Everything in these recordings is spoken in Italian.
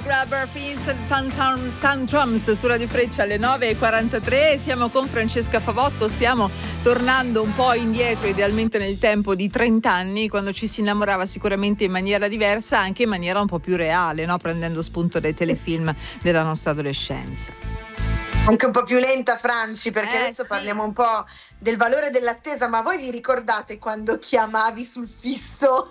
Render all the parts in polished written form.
Grabber Fins Tantrums su Radio Freccia alle 9:43. Siamo con Francesca Favotto, stiamo tornando un po' indietro, idealmente nel tempo di 30 anni, quando ci si innamorava sicuramente in maniera diversa, anche in maniera un po' più reale, no? Prendendo spunto dai telefilm della nostra adolescenza. Anche un po' più lenta, Franci, perché adesso sì, parliamo un po' del valore dell'attesa, ma voi vi ricordate quando chiamavi sul fisso?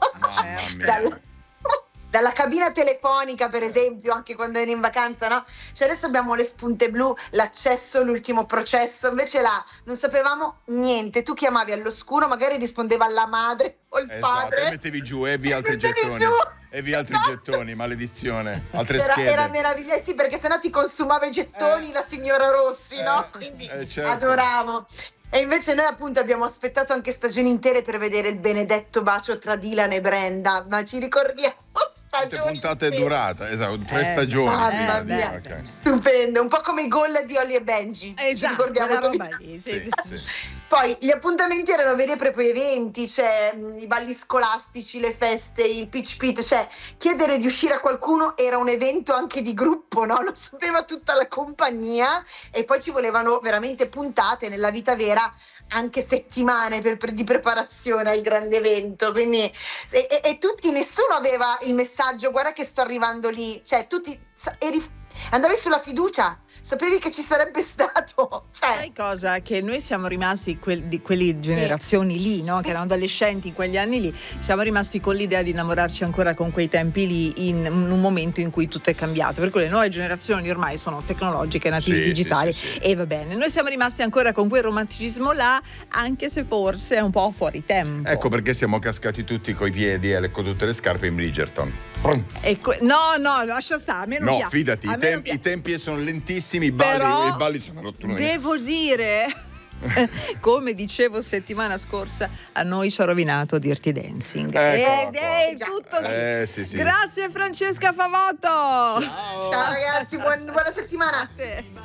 Dalla cabina telefonica, per esempio, anche quando eri in vacanza, no? Cioè adesso abbiamo le spunte blu, l'accesso, l'ultimo processo, invece là non sapevamo niente. Tu chiamavi all'oscuro, magari rispondeva la madre o il padre. E mettevi giù e via altri gettoni. E via altri gettoni, maledizione. Altre schede. Era meraviglioso, sì, perché sennò ti consumava i gettoni la signora Rossi, no? Quindi certo. Adoravo. E invece noi appunto abbiamo aspettato anche stagioni intere per vedere il benedetto bacio tra Dylan e Brenda, ma ci ricordiamo Quante puntate è durata? Esatto, 3 stagioni. Mamma mia, okay. Stupendo, un po' come i gol di Holly e Benji. Esatto, ci ricordiamo roba lì, sì. Poi gli appuntamenti erano veri e propri eventi, cioè i balli scolastici, le feste, il pitch pit, cioè chiedere di uscire a qualcuno era un evento anche di gruppo, no? Lo sapeva tutta la compagnia, e poi ci volevano veramente puntate nella vita vera, anche settimane di preparazione al grande evento, quindi e tutti, nessuno aveva il messaggio guarda che sto arrivando lì, cioè tutti andavi sulla fiducia, sapevi che ci sarebbe stato, cioè. Sai cosa? Che noi siamo rimasti di quelle generazioni lì, no? Che erano adolescenti in quegli anni lì, siamo rimasti con l'idea di innamorarci ancora con quei tempi lì, in un momento in cui tutto è cambiato, per cui le nuove generazioni ormai sono tecnologiche, nativi digitali, e va bene, noi siamo rimasti ancora con quel romanticismo là, anche se forse è un po' fuori tempo. Ecco perché siamo cascati tutti coi piedi e con tutte le scarpe in Bridgerton. No, lascia stare, no, fidati, i tempi sono lentissimi, i balli sono rotoloni. Devo dire, come dicevo settimana scorsa, a noi ci ha rovinato Dirty Dancing. Ed è tutto sì. Grazie Francesca Favotto. Ciao ragazzi, buona settimana.